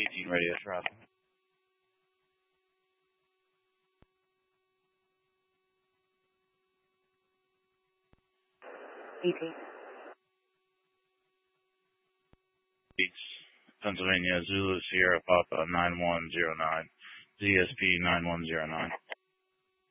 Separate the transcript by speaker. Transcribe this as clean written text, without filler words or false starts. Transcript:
Speaker 1: 18 radio traffic. Pennsylvania, Zulu Sierra Papa 9109, ZSP 9109.